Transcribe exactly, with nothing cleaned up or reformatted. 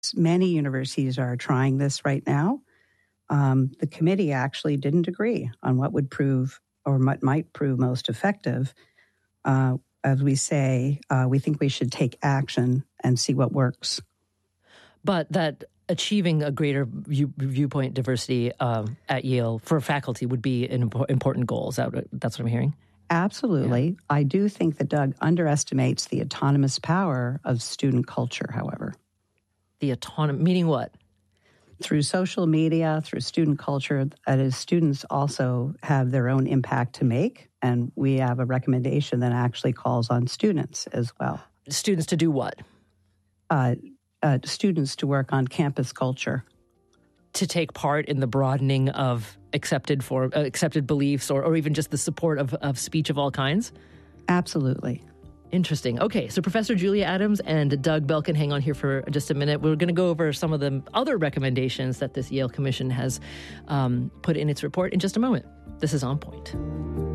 Many universities are trying this right now. Um, the committee actually didn't agree on what would prove or what might prove most effective. Uh, as we say, uh, we think we should take action and see what works. But that achieving a greater view, viewpoint diversity um, at Yale for faculty would be an impo- important goal. Is that what, that's what I'm hearing? Absolutely. Yeah. I do think that Doug underestimates the autonomous power of student culture, however. The autonomous, meaning what? Through social media, through student culture, that is, students also have their own impact to make, and we have a recommendation that actually calls on students as well. Students to do what? Uh, uh, students to work on campus culture. To take part in the broadening of accepted for uh, accepted beliefs or, or even just the support of, of speech of all kinds? Absolutely. Interesting. Okay, so Professor Julia Adams and Doug Belkin, hang on here for just a minute. We're going to go over some of the other recommendations that this Yale Commission has um, put in its report in just a moment. This is On Point.